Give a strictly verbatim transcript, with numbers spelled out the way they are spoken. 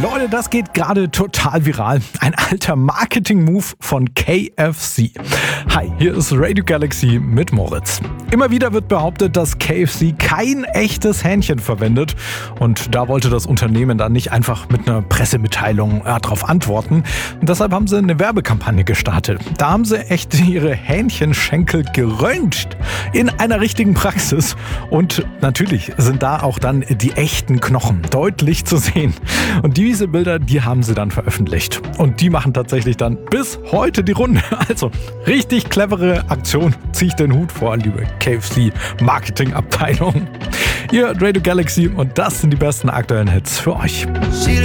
Leute, das geht gerade total viral. Ein alter Marketing-Move von K F C. Hi, hier ist Radio Galaxy mit Moritz. Immer wieder wird behauptet, dass K F C kein echtes Hähnchen verwendet. Und da wollte das Unternehmen dann nicht einfach mit einer Pressemitteilung äh, darauf antworten. Und deshalb haben sie eine Werbekampagne gestartet. Da haben sie echt ihre Hähnchenschenkel geröntgt in einer richtigen Praxis. Und natürlich sind da auch dann die echten Knochen deutlich zu sehen. Und diese Bilder, die haben sie dann veröffentlicht. Und die machen tatsächlich dann bis heute die Runde. Also, richtig clevere Aktion. Ziehe ich den Hut vor, liebe K F C-Marketing-Abteilung. Ihr Radio Galaxy und das sind die besten aktuellen Hits für euch.